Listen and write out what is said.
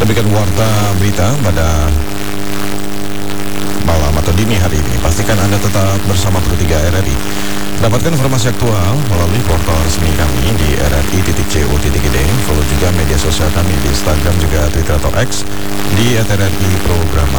Demikian warta berita pada malam atau dini hari ini. Pastikan Anda tetap bersama Pro 3 RRI. Dapatkan informasi aktual melalui portal resmi kami di rri.co.id. Follow juga media sosial kami di Instagram juga Twitter atau X di @RRI Programa.